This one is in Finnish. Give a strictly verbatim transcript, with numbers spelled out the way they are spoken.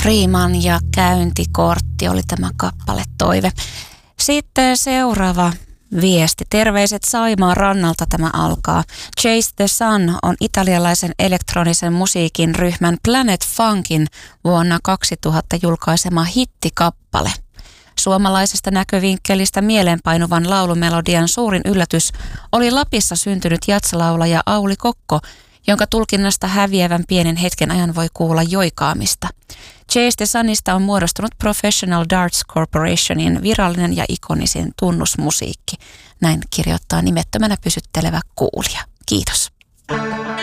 Freeman ja käyntikortti oli tämä kappale toive. Sitten seuraava viesti. Terveiset Saimaan rannalta tämä alkaa. Chase the Sun on italialaisen elektronisen musiikin ryhmän Planet Funkin vuonna kaksituhatta julkaisema hittikappale. Suomalaisesta näkövinkkelistä mieleenpainuvan laulumelodian suurin yllätys oli Lapissa syntynyt jatslaulaja Auli Kokko, jonka tulkinnasta häviävän pienen hetken ajan voi kuulla joikaamista. Chase the Sunista on muodostunut Professional Darts Corporationin virallinen ja ikonisin tunnusmusiikki. Näin kirjoittaa nimettömänä pysyttelevä kuulija. Kiitos.